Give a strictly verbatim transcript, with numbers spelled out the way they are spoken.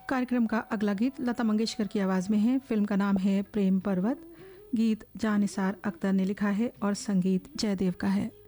कार्यक्रम का अगला गीत लता मंगेशकर की आवाज़ में है। फिल्म का नाम है प्रेम पर्वत। गीत जानिसार अख्तर ने लिखा है और संगीत जयदेव का है।